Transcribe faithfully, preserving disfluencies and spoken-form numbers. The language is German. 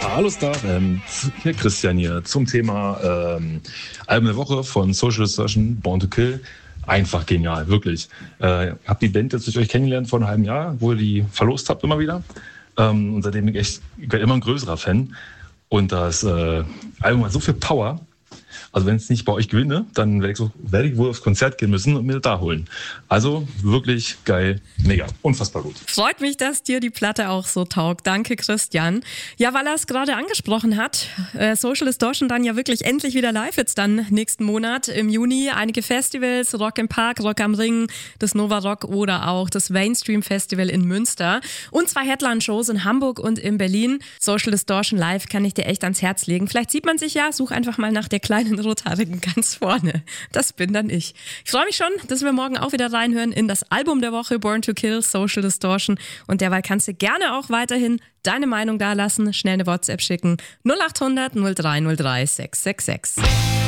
Hallo Star, ähm, hier Christian hier zum Thema ähm, Album der Woche von Social Distortion, Born to Kill. Einfach genial, wirklich. Äh, hab die Band jetzt durch euch kennengelernt vor einem halben Jahr, wo ihr die verlost habt immer wieder. Ähm, und seitdem bin ich echt, ich werde immer ein größerer Fan. Und das äh, Album hat so viel Power. Also wenn es nicht bei euch gewinne, dann werde ich, so, werde ich wohl aufs Konzert gehen müssen und mir das da holen. Also wirklich geil, mega, unfassbar gut. Freut mich, dass dir die Platte auch so taugt. Danke, Christian. Ja, weil er es gerade angesprochen hat, äh, Social Distortion dann ja wirklich endlich wieder live jetzt dann nächsten Monat im Juni. Einige Festivals, Rock im Park, Rock am Ring, das Nova Rock oder auch das Mainstream Festival in Münster. Und zwei Headline-Shows in Hamburg und in Berlin. Social Distortion live kann ich dir echt ans Herz legen. Vielleicht sieht man sich ja, such einfach mal nach der kleinen Rothaarigen ganz vorne. Das bin dann ich. Ich freue mich schon, dass wir morgen auch wieder reinhören in das Album der Woche, Born to Kill, Social Distortion. Und derweil kannst du gerne auch weiterhin deine Meinung dalassen, schnell eine WhatsApp schicken. null acht hundert null drei null drei sechs sechs sechs.